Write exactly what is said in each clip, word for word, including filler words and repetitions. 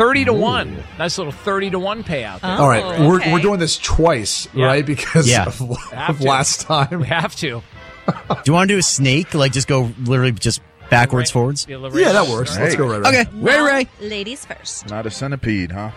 thirty to one. Nice little thirty to one payout there. Oh, All right, okay. we're we're doing this twice, Yeah. right? Because Yeah. of, Have of to. last time. We have to. Do you want to do a snake? Like just go literally just backwards, Right. forwards? Yeah, Lorraine. Yeah, that works. Let's Hey. go right. Okay, Ray Ray. Ladies first. Not a centipede, huh?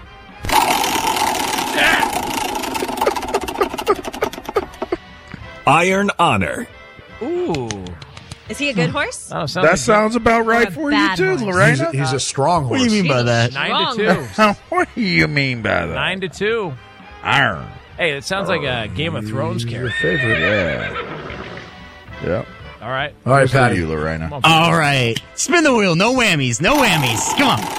Iron Honor. Ooh. Is he a good horse? Oh, sounds That like sounds about right a for you bad too, horse. He's, Lorena. he's a strong horse. What do you mean by that? nine Wrong. to two. What do you mean by that? Nine to two. Iron. Hey, it sounds like a Game of Thrones Your character. favorite. Yeah. Yep. All right. All right, Good for Patty. you, Lorena. Come on, All right. Spin the wheel. No whammies. No whammies. Come on.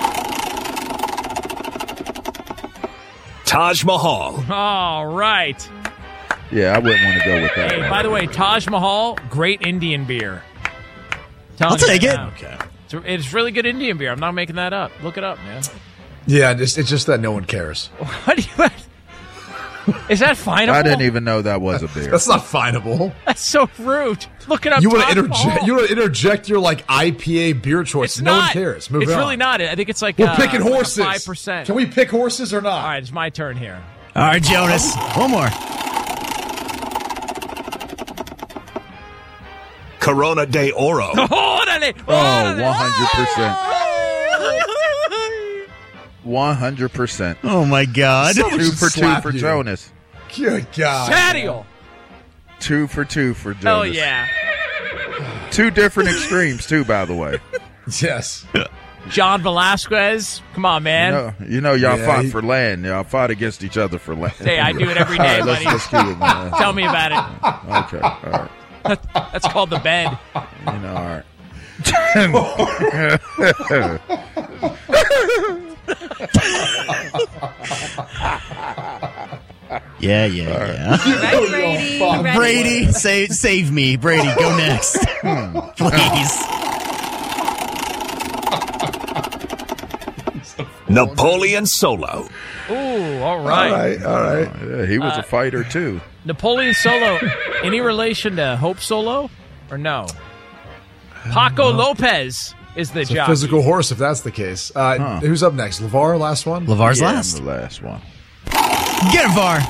Taj Mahal. All right. Yeah, I wouldn't want to go with that. Hey, one. by the way, Taj Mahal, great Indian beer. Telling I'll you take right it. now. Okay. It's, it's really good Indian beer. I'm not making that up. Look it up, man. Yeah, it's, it's just that no one cares. What do you? Is that fine? I didn't even know that was a beer. That's not finable. That's so rude. Look it up. You want Taj to interject? Mahal. You want to interject your like I P A beer choice? It's no not. one cares. Move it's on. really not. I think it's like We're uh, picking horses. Five percent. Can we pick horses or not? All right, it's my turn here. All right, Jonas. One more. Corona de Oro. Órale, Oh, órale. one hundred percent. one hundred percent. Oh my God. Someone Two should for two slap for you. Jonas. Good God. Samuel. Two for two for Jonas. Oh yeah. Two different extremes, too, by the way. Yes. John Velasquez. Come on, You man. know, you know y'all Yeah, fought he- for land. Y'all fought against each other for land. Hey, I do it every All day, right, let's, buddy. let's keep it, man. Tell me about it. Okay, all right. That's called the bed. You know, all right. Yeah, yeah, yeah. Right, Brady. Ready? Brady, save save me. Brady, go next. Please. Napoleon Solo. Ooh, all All right. right. All right. Yeah, he was a fighter, too. Napoleon Solo. Any relation to Hope Solo or no? Paco Lopez is the It's a jockey. physical horse, if that's the case. Uh, Huh. Who's up next? LeVar, last one? LeVar's Yeah, I'm last. the last one. Get him, Var.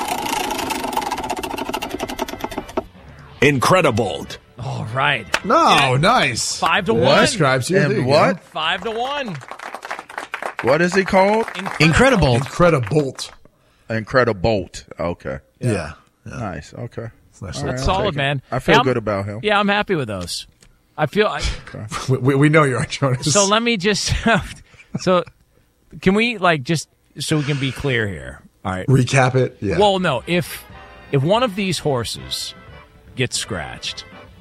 Incredible. All right. No, nice. Five to Yeah, one. describes you. And There you what? go. Five to one. What is he called? Incredible. Incredibolt. Incredibolt. Okay. Yeah. Nice. Okay. Nice. All right, That's I'll solid, take it. man. I feel Hey, I'm- good about him. Yeah, I'm happy with those. I feel. I, We, we, we know you are, Jonas. so let me just. So, can we like just so we can be clear here? All right. recap it. Yeah. Well, no. If if one of these horses gets scratched,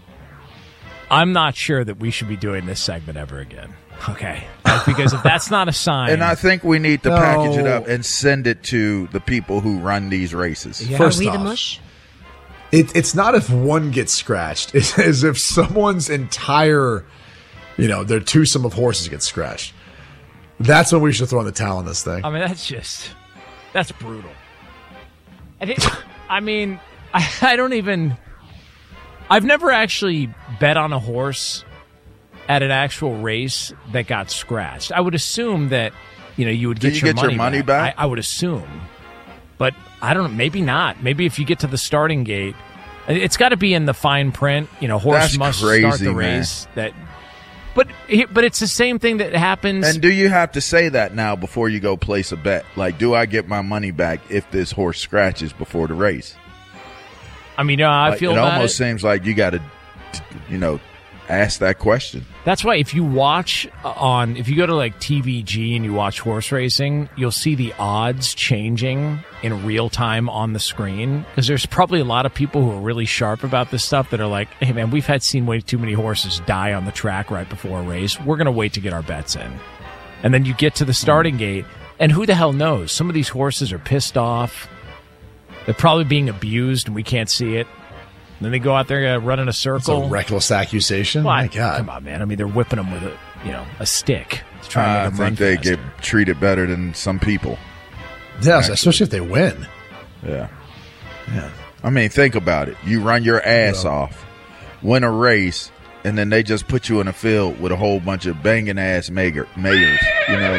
I'm not sure that we should be doing this segment ever again. Okay, Like, because if that's not a sign, And I think we need to No. package it up and send it to the people who run these races. Yeah. First Are we the off, mush? It, it's not if one gets scratched. It's as if someone's entire, you know, their twosome of horses gets scratched. That's when we should throw in the towel on this thing. I mean, that's just that's brutal. I think. I mean, I, I don't even. I've never actually bet on a horse at an actual race that got scratched. I would assume that you know you would Do get, you your, get your money money back? I, I would assume, but I don't know. Maybe not. Maybe if you get to the starting gate, it's got to be in the fine print. You know, horse That's must start crazy, the man. race. That, but but it's the same thing that happens. And do you have to say that now before you go place a bet? Like, do I get my money back if this horse scratches before the race? I mean, uh, I Like, feel it about almost it. seems like you got to, you know, ask that question. That's why if you watch on, if you go to like T V G and you watch horse racing, you'll see the odds changing in real time on the screen. Because there's probably a lot of people who are really sharp about this stuff that are like, hey man, we've had seen way too many horses die on the track right before a race. We're going to wait to get our bets in. And then you get to the starting gate, and who the hell knows? Some of these horses are pissed off. They're probably being abused, and we can't see it. And then they go out there uh, running a It's circle. a reckless accusation. Well, My God. come on, man. I mean, they're whipping them with a, you know, a stick to try I and make them think run they faster. get treated better than some people. Yes, especially if they win. Yeah. Yeah. I mean, think about it. You run your ass Yeah. off, win a race, and then they just put you in a field with a whole bunch of banging ass mayor, mayors. You know,